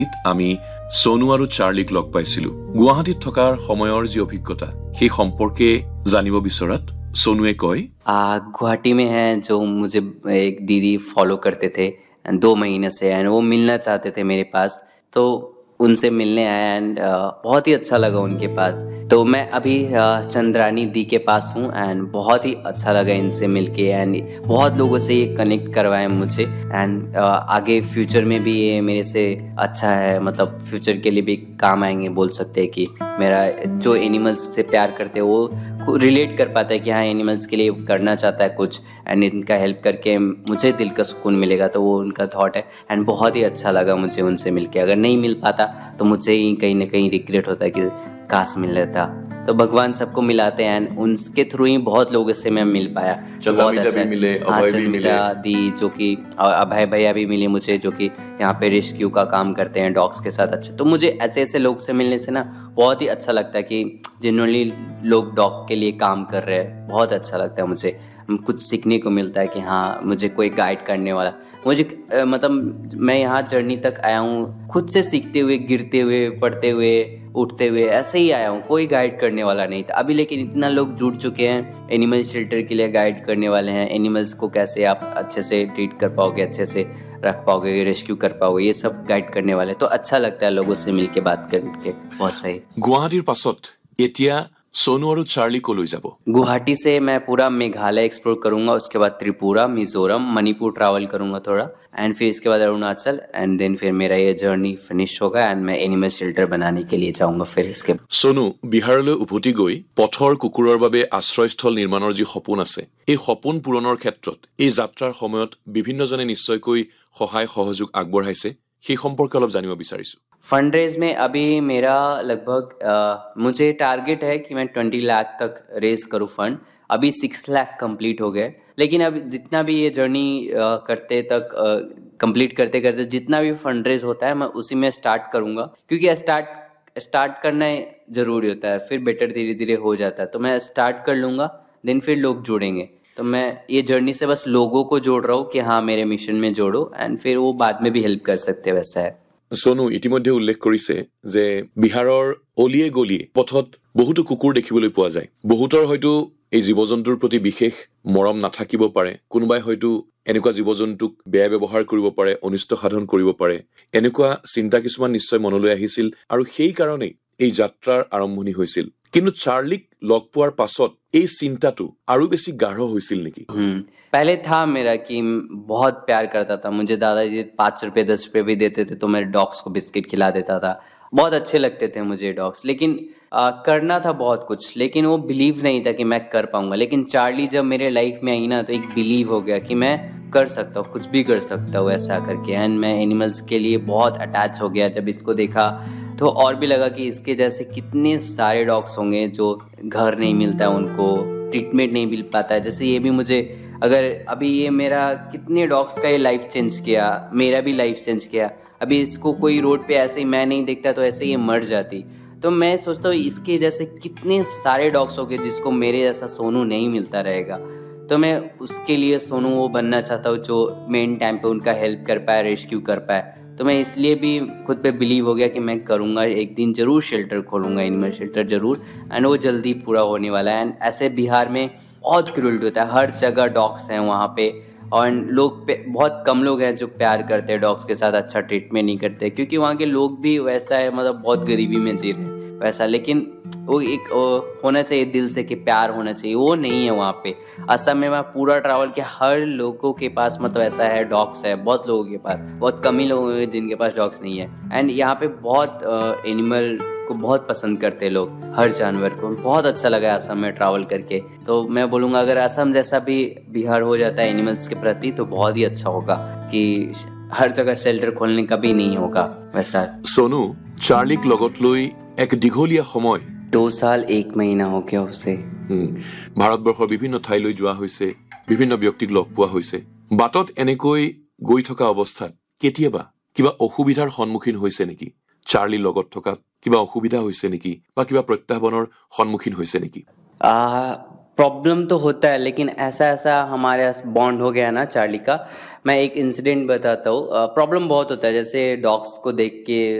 আমি সোনু আৰু চাৰ্লিক লগ পাইছিলো গুৱাহাটীত থকাৰ সময়ৰ যি অভিজ্ঞতা সেই সম্পৰ্কে জানিব বিচৰাত सोनुए कॉय गुवाहाटी में है जो मुझे एक दीदी फॉलो करते थे 2 महीने से एंड वो मिलना चाहते थे मेरे पास तो उनसे मिलने आया एंड बहुत ही अच्छा लगा उनके पास। तो मैं अभी चंद्रानी दी के पास हूँ एंड बहुत ही अच्छा लगा इनसे मिलके एंड बहुत लोगों से ये कनेक्ट करवाए मुझे एंड आगे फ्यूचर में भी ये मेरे से अच्छा है, मतलब फ्यूचर के लिए भी काम आएंगे बोल सकते हैं कि मेरा जो एनिमल्स से प्यार करते हैं वो रिलेट कर पाता है कि हाँ एनिमल्स के लिए करना चाहता है कुछ एंड इनका हेल्प करके मुझे दिल का सुकून मिलेगा, तो वो उनका थॉट है एंड बहुत ही अच्छा लगा मुझे उनसे मिलके। अगर नहीं मिल पाता तो मुझे ही कहीं ना कहीं रिग्रेट होता है कि काश मिल लेता। तो भगवान सबको मिलाते हैं एंड उनके थ्रू ही बहुत लोगों से मैं मिल पाया जो बहुत अच्छा मिले, हाँ चंद्रिता दी जो कि अभय भैया भी मिले मुझे जो कि यहाँ पे रेस्क्यू का काम करते हैं डॉग्स के साथ। अच्छा तो मुझे ऐसे ऐसे लोग से मिलने से ना बहुत ही अच्छा लगता है कि जेन्युइनली लोग डॉग के लिए काम कर रहे हैं, बहुत अच्छा लगता है मुझे। कुछ सीखने को मिलता है कि हाँ मुझे कोई गाइड करने वाला मुझे मतलब मैं यहाँ जर्नी तक आया हूँ खुद से सीखते हुए, गिरते हुए, पढ़ते हुए, उठते हुए ऐसे ही आया हूँ, कोई गाइड करने वाला नहीं था अभी। लेकिन इतना लोग जुड़ चुके हैं एनिमल शेल्टर के लिए गाइड करने वाले हैं, एनिमल्स को कैसे आप अच्छे से ट्रीट कर पाओगे, अच्छे से रख पाओगे, रेस्क्यू कर पाओगे, ये सब गाइड करने वाले। तो अच्छा लगता है लोगों से मिलके बात करके, बहुत सही। गुवाहाटीर पाছত एतिया सोनू और चार्ली को ले जाबो। गुवाहाटी से मैं पूरा मेघालय एक्सप्लोर करूंगा, उसके बाद त्रिपुरा, मिजोरम, मणिपुर ट्रैवल करूंगा थोड़ा एंड फिर इसके बाद अरुणाचल एंड देन फिर मेरा ये जर्नी फिनिश होगा एंड मैं एनिमल शेल्टर बनाने के लिए जाऊंगा फिर इसके। सोनू बिहारলৈ উভতি গৈ পথৰ কুকুৰৰ বাবে আশ্ৰয়স্থল নিৰ্মাণৰ যি সপোন আছে এই সপোন পূৰণৰ ক্ষেত্ৰত এই যাত্ৰাৰ সময়ত বিভিন্নজনে নিশ্চয়কৈ সহায় সহযোগ আগবঢ়াইছে, সেই সম্পৰ্কে অলপ জানিব বিচাৰিছো। फंड रेज में अभी मेरा लगभग मुझे टारगेट है कि मैं 20 लाख तक रेज करूँ फंड। अभी 6 लाख कंप्लीट हो गए, लेकिन अब जितना भी ये जर्नी करते तक कंप्लीट करते करते जितना भी फंड रेज होता है मैं उसी में स्टार्ट करूँगा, क्योंकि स्टार्ट करना जरूरी होता है, फिर बेटर धीरे धीरे हो जाता है। तो मैं स्टार्ट कर लूँगा, देन फिर लोग जुड़ेंगे। तो मैं ये जर्नी से बस लोगों को जोड़ रहा हूँ कि हाँ मेरे मिशन में जोड़ो एंड फिर वो बाद में भी हेल्प कर सकते हैं, वैसा है। सोनू ইতিমধ্যে উল্লেখ কৰিছে যে বিহাৰৰ অলিয়ে গলিয়ে পথত বহুতো কুকুৰ দেখিবলৈ পোৱা যায়। বহুতৰ হয়তো এই জীৱ-জন্তুৰ প্ৰতি বিশেষ মৰম নাথাকিব পাৰে, কোনোবাই হয়তো এনেকুৱা জীৱ-জন্তুক বেয়া ব্যৱহাৰ কৰিব পাৰে, অনিষ্ট সাধন কৰিব পাৰে, এনেকুৱা চিন্তা কিছুমান নিশ্চয় মনলৈ আহিছিল আৰু সেই কাৰণেই এই যাত্ৰাৰ আৰম্ভণি হৈছিল। কিন্তু চাৰ্লিক লগ পোৱাৰ পাছত এই চিন্তাটো আৰু বেছি গাঢ় হৈছিল নেকি? पहले था मेरा कि बहुत प्यार करता था, मुझे दादाजी 5 रुपए 10 रुपए भी देते थे तो मैं डॉग्स को बिस्किट खिला देता था, बहुत अच्छे लगते थे मुझे डॉग्स। लेकिन करना था बहुत कुछ, लेकिन वो बिलीव नहीं था कि मैं कर पाऊंगा। लेकिन चार्ली जब मेरे लाइफ में आई ना तो एक बिलीव हो गया कि मैं कर सकता हूँ, कुछ भी कर सकता हूँ ऐसा करके। एंड मैं एनिमल्स के लिए बहुत अटैच हो गया। जब इसको देखा तो और भी लगा कि इसके जैसे कितने सारे डॉग्स होंगे जो घर नहीं मिलता है, उनको ट्रीटमेंट नहीं मिल पाता है। जैसे ये भी मुझे अगर अभी ये मेरा कितने डॉग्स का ये लाइफ चेंज किया, मेरा भी लाइफ चेंज किया। अभी इसको कोई रोड पे ऐसे ही मैं नहीं देखता तो ऐसे ही मर जाती। तो मैं सोचता हूँ इसके जैसे कितने सारे डॉग्स हो गए जिसको मेरे जैसा सोनू नहीं मिलता रहेगा। तो मैं उसके लिए सोनू वो बनना चाहता हूँ जो मेन टाइम पे उनका हेल्प कर पाए, रेस्क्यू कर पाए। तो मैं इसलिए भी खुद पे बिलीव हो गया कि मैं करूँगा, एक दिन जरूर शेल्टर खोलूँगा, एनिमल शेल्टर जरूर। एंड वो जल्दी पूरा होने वाला है। एंड ऐसे बिहार में बहुत क्रूरल्टी होता है, हर जगह डॉग्स हैं वहाँ पे और लोग पे बहुत कम लोग हैं जो प्यार करते हैं डॉग्स के साथ, अच्छा ट्रीटमेंट नहीं करते क्योंकि वहाँ के लोग भी वैसा है, मतलब बहुत गरीबी में जी रहे हैं वैसा। लेकिन वो एक होना चाहिए दिल से कि प्यार होना चाहिए, वो नहीं है वहाँ पे। असम में मैं पूरा ट्रैवल किया, हर लोगों के पास मतलब ऐसा है डॉग्स है, बहुत लोगों के पास, बहुत कम ही लोग हैं जिनके पास डॉग्स नहीं है। एंड यहाँ पे बहुत एनिमल को बहुत पसंद करते हैं लोग, हर जानवर को। बहुत अच्छा लगा असम में ट्रैवल करके। तो मैं बोलूँगा अगर असम जैसा भी बिहार हो जाता है एनिमल्स के प्रति तो बहुत ही अच्छा होगा कि हर जगह शेल्टर खोलने का भी नहीं होगा वैसा। सोनू चार्लिक लगत লৈ এক দীঘলীয়া সময় 2 साल 1 महीना हो गया उसे। ভাৰতবৰ্ষৰ বিভিন্ন ঠাইলৈ যোৱা হৈছে, বিভিন্ন ব্যক্তিক লগ পোৱা হৈছে। বাটত এনেকৈ গৈ থকা অৱস্থাত কেতিয়াবা কিবা অসুবিধাৰ সন্মুখীন হৈছে নেকি? চাৰ্লিৰ লগত থকাত কিবা অসুবিধা হৈছে নেকি বা কিবা প্ৰত্যাহ্বানৰ সন্মুখীন হৈছে নেকি? प्रॉब्लम तो होता है, लेकिन ऐसा ऐसा हमारे बॉन्ड हो गया ना चार्ली का। मैं एक इंसिडेंट बताता हूँ। प्रॉब्लम बहुत होता है, जैसे डॉग्स को देख के